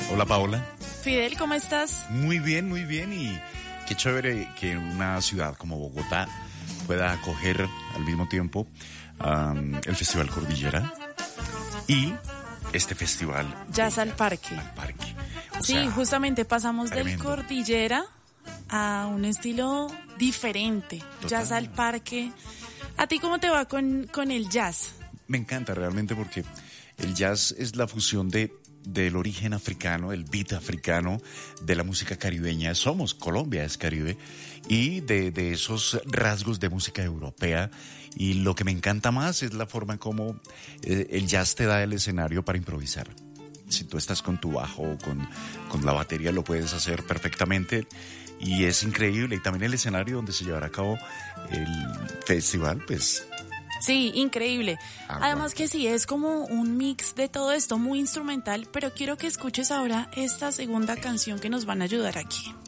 Hola Paola. Fidel, ¿cómo estás? Muy bien y qué chévere que una ciudad como Bogotá pueda acoger al mismo tiempo el Festival Cordillera y este festival Jazz al Parque. Sí, justamente pasamos tremendo. del Cordillera a un estilo diferente. Total. Jazz al Parque. ¿A ti cómo te va con el jazz? Me encanta realmente porque el jazz es la fusión del origen africano, el beat africano, de la música caribeña. Colombia es Caribe, y de esos rasgos de música europea. Y lo que me encanta más es la forma como el jazz te da el escenario para improvisar. Si tú estás con tu bajo o con la batería, lo puedes hacer perfectamente. Y es increíble. Y también el escenario donde se llevará a cabo el festival, pues... Sí, increíble. Además que sí, es como un mix de todo esto, muy instrumental, pero quiero que escuches ahora esta segunda canción que nos van a ayudar aquí.